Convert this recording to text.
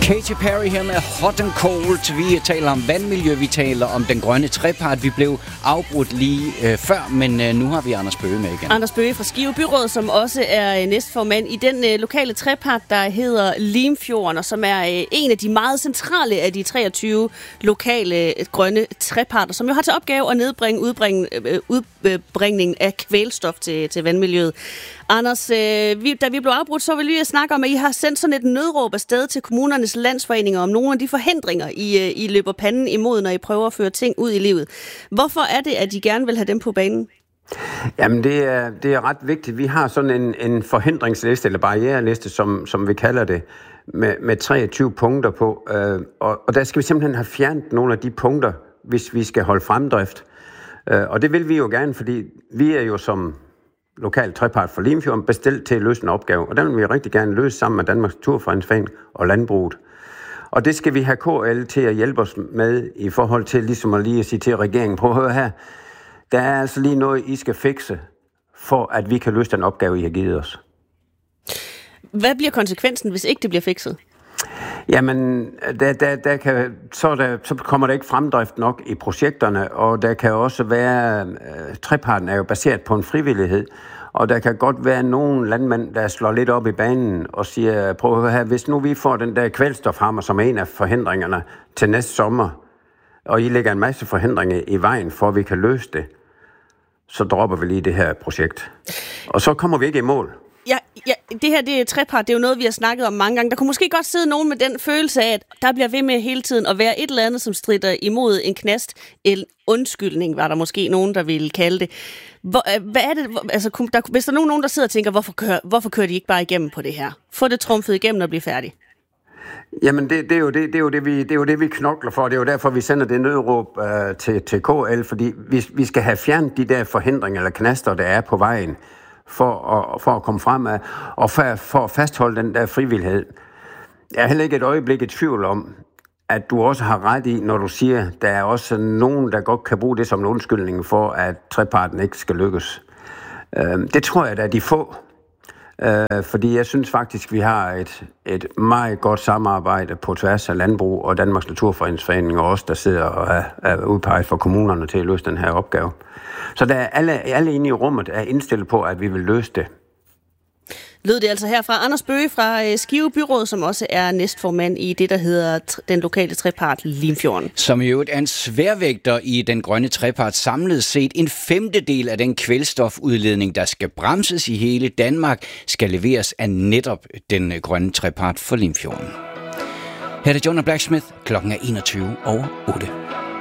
Katy Perry her med Hot and Cold. Vi taler om vandmiljø, vi taler om den grønne trepart. Vi blev afbrudt lige før, men nu har vi Anders Bøge med igen. Anders Bøge fra Skive Byråd, som også er næstformand i den lokale trepart, der hedder Limfjorden, og som er en af de meget centrale af de 23 lokale grønne treparter, som jo har til opgave at nedbringe udbringningen af kvælstof til vandmiljøet. Anders, da vi blev afbrudt, så vil vi snakke om, at I har sendt sådan et nødråb afsted til kommunernes landsforeninger om nogle af de forhindringer, I løber panden imod, når I prøver at føre ting ud i livet. Hvorfor er det, at I gerne vil have dem på banen? Jamen, det er ret vigtigt. Vi har sådan en forhindringsliste, eller barriereliste, som vi kalder det, med 23 punkter på. Og der skal vi simpelthen have fjernet nogle af de punkter, hvis vi skal holde fremdrift. Og det vil vi jo gerne, fordi vi er jo som lokal trepart for Limfjorden bestilt til at løse en opgave. Og den vil vi rigtig gerne løse sammen med Danmarks Naturfredningsforening og landbruget. Og det skal vi have KL til at hjælpe os med i forhold til ligesom at sige til regeringen, prøv at høre her, der er altså lige noget, I skal fikse, for at vi kan løse den opgave, I har givet os. Hvad bliver konsekvensen, hvis ikke det bliver fikset? Jamen, så kommer der ikke fremdrift nok i projekterne, og der kan også være, treparten er jo baseret på en frivillighed, og der kan godt være nogle landmænd, der slår lidt op i banen og siger, prøv at høre her, hvis nu vi får den der kvælstofhammer, som er en af forhindringerne til næste sommer, og I lægger en masse forhindringer i vejen, for at vi kan løse det, så dropper vi lige det her projekt. Og så kommer vi ikke i mål. Ja, det her det er trepart, det er jo noget, vi har snakket om mange gange. Der kunne måske godt sidde nogen med den følelse af, at der bliver ved med hele tiden at være et eller andet, som strider imod en knast. En undskyldning, var der måske nogen, der ville kalde det. Hvad er det? Altså, hvis der er nogen, der sidder og tænker, hvorfor kører de ikke bare igennem på det her? Få det trumfet igennem og blive færdig. Jamen, det er jo det, vi knokler for. Det er jo derfor, vi sender det nødråb til KL, fordi vi skal have fjernet de der forhindringer eller knaster, der er på vejen, for at komme fremad, og for at fastholde den der frivillighed. Jeg er heller ikke et øjeblik i tvivl om, at du også har ret i, når du siger, der er også nogen, der godt kan bruge det som en undskyldning for, at treparten ikke skal lykkes. Det tror jeg, at de få. Fordi jeg synes faktisk, vi har et meget godt samarbejde på tværs af landbrug og Danmarks Naturfredningsforening, og os, der sidder og er udpeget for kommunerne til at løse den her opgave. Så der er alle inde i rummet er indstillet på, at vi vil løse det. Lød det altså her fra Anders Bøge fra Skive Byråd, som også er næstformand i det, der hedder den lokale trepart Limfjorden. Som jo er en sværvægter i den grønne trepart, samlet set 1/5 af den kvælstofudledning, der skal bremses i hele Danmark, skal leveres af netop den grønne trepart for Limfjorden. Her er det Jonah Blacksmith, klokken er 21:08.